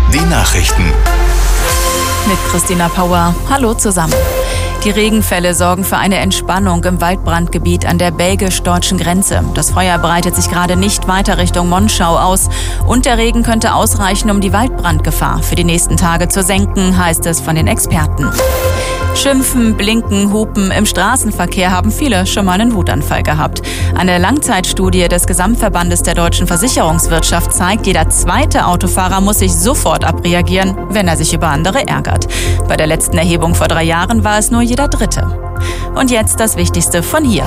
Die Nachrichten. Mit Christina Pauer. Hallo zusammen. Die Regenfälle sorgen für eine Entspannung im Waldbrandgebiet an der belgisch-deutschen Grenze. Das Feuer breitet sich gerade nicht weiter Richtung Monschau aus. Und der Regen könnte ausreichen, um die Waldbrandgefahr für die nächsten Tage zu senken, heißt es von den Experten. Schimpfen, blinken, hupen. Im Straßenverkehr haben viele schon mal einen Wutanfall gehabt. Eine Langzeitstudie des Gesamtverbandes der deutschen Versicherungswirtschaft zeigt, jeder zweite Autofahrer muss sich sofort abreagieren, wenn er sich über andere ärgert. Bei der letzten Erhebung vor 3 Jahren war es nur jeder Dritte. Und jetzt das Wichtigste von hier.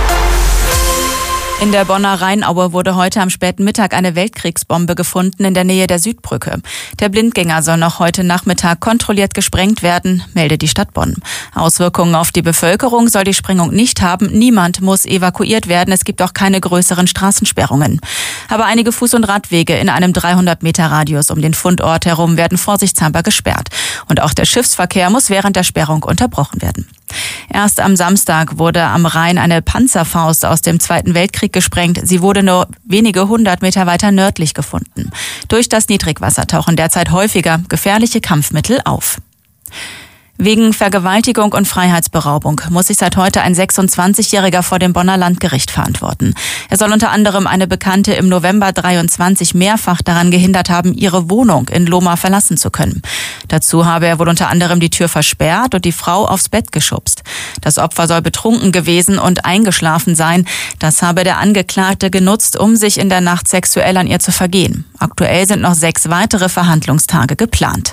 In der Bonner Rheinaue wurde heute am späten Mittag eine Weltkriegsbombe gefunden in der Nähe der Südbrücke. Der Blindgänger soll noch heute Nachmittag kontrolliert gesprengt werden, meldet die Stadt Bonn. Auswirkungen auf die Bevölkerung soll die Sprengung nicht haben. Niemand muss evakuiert werden. Es gibt auch keine größeren Straßensperrungen. Aber einige Fuß- und Radwege in einem 300-Meter-Radius um den Fundort herum werden vorsichtshalber gesperrt. Und auch der Schiffsverkehr muss während der Sperrung unterbrochen werden. Erst am Samstag wurde am Rhein eine Panzerfaust aus dem Zweiten Weltkrieg gesprengt. Sie wurde nur wenige 100 Meter weiter nördlich gefunden. Durch das Niedrigwasser tauchen derzeit häufiger gefährliche Kampfmittel auf. Wegen Vergewaltigung und Freiheitsberaubung muss sich seit heute ein 26-Jähriger vor dem Bonner Landgericht verantworten. Er soll unter anderem eine Bekannte im November 23 mehrfach daran gehindert haben, ihre Wohnung in Lohmar verlassen zu können. Dazu habe er wohl unter anderem die Tür versperrt und die Frau aufs Bett geschubst. Das Opfer soll betrunken gewesen und eingeschlafen sein. Das habe der Angeklagte genutzt, um sich in der Nacht sexuell an ihr zu vergehen. Aktuell sind noch 6 weitere Verhandlungstage geplant.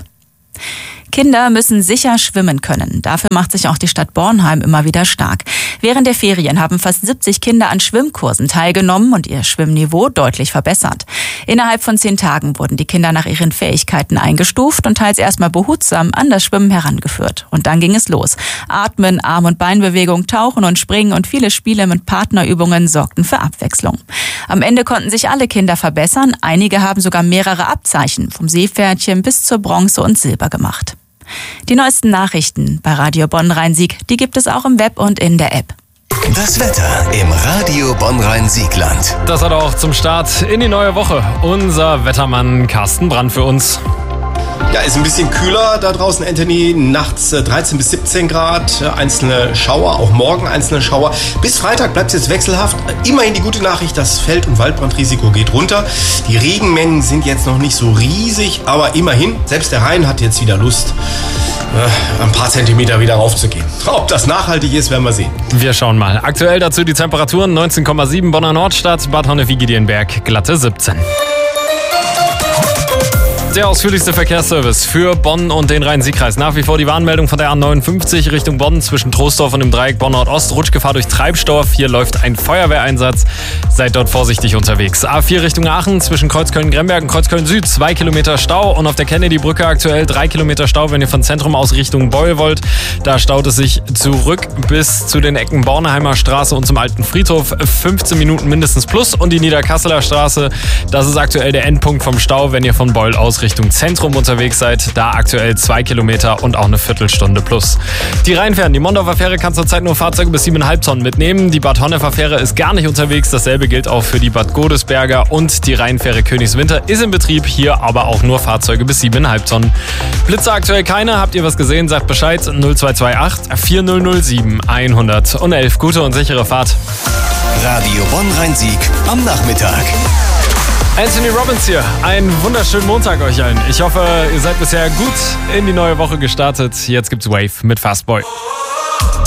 Kinder müssen sicher schwimmen können. Dafür macht sich auch die Stadt Bornheim immer wieder stark. Während der Ferien haben fast 70 Kinder an Schwimmkursen teilgenommen und ihr Schwimmniveau deutlich verbessert. Innerhalb von 10 Tagen wurden die Kinder nach ihren Fähigkeiten eingestuft und teils erstmal behutsam an das Schwimmen herangeführt. Und dann ging es los. Atmen, Arm- und Beinbewegung, Tauchen und Springen und viele Spiele mit Partnerübungen sorgten für Abwechslung. Am Ende konnten sich alle Kinder verbessern. Einige haben sogar mehrere Abzeichen, vom Seepferdchen bis zur Bronze und Silber gemacht. Die neuesten Nachrichten bei Radio Bonn-Rhein-Sieg, die gibt es auch im Web und in der App. Das Wetter im Radio Bonn-Rhein-Siegland. Das hat auch zum Start in die neue Woche unser Wettermann Carsten Brandt für uns. Ja, ist ein bisschen kühler da draußen, Anthony. Nachts 13 bis 17 Grad, einzelne Schauer, auch morgen einzelne Schauer. Bis Freitag bleibt es jetzt wechselhaft. Immerhin die gute Nachricht, das Feld- und Waldbrandrisiko geht runter. Die Regenmengen sind jetzt noch nicht so riesig, aber immerhin, selbst der Rhein hat jetzt wieder Lust, ein paar Zentimeter wieder raufzugehen. Ob das nachhaltig ist, werden wir sehen. Wir schauen mal. Aktuell dazu die Temperaturen: 19,7 Bonner Nordstadt, Bad Honnef-Giedienberg, glatte 17. Der ausführlichste Verkehrsservice für Bonn und den Rhein-Sieg-Kreis. Nach wie vor die Warnmeldung von der A59 Richtung Bonn zwischen Troisdorf und dem Dreieck Bonn-Nord-Ost. Rutschgefahr durch Treibstoff. Hier läuft ein Feuerwehreinsatz. Seid dort vorsichtig unterwegs. A4 Richtung Aachen zwischen Kreuzköln-Gremberg und Kreuzköln-Süd. 2 Kilometer Stau. Und auf der Kennedy-Brücke aktuell 3 Kilometer Stau, wenn ihr von Zentrum aus Richtung Beul wollt. Da staut es sich zurück bis zu den Ecken Bornheimer Straße und zum Alten Friedhof. 15 Minuten mindestens plus. Und die Niederkasseler Straße, das ist aktuell der Endpunkt vom Stau, wenn ihr von Beul aus Richtung Zentrum unterwegs seid. Da aktuell 2 Kilometer und auch eine Viertelstunde plus. Die Rheinfähren, die Mondorfer Fähre kann zurzeit nur Fahrzeuge bis 7,5 Tonnen mitnehmen. Die Bad Honnefer Fähre ist gar nicht unterwegs. Dasselbe gilt auch für die Bad Godesberger, und die Rheinfähre Königswinter ist in Betrieb. Hier aber auch nur Fahrzeuge bis 7,5 Tonnen. Blitze aktuell keine. Habt ihr was gesehen? Sagt Bescheid. 0228 4007 111. Gute und sichere Fahrt. Radio Bonn-Rhein-Sieg am Nachmittag. Anthony Robbins hier. Einen wunderschönen Montag euch allen. Ich hoffe, ihr seid bisher gut in die neue Woche gestartet. Jetzt gibt's Wave mit Fastboy.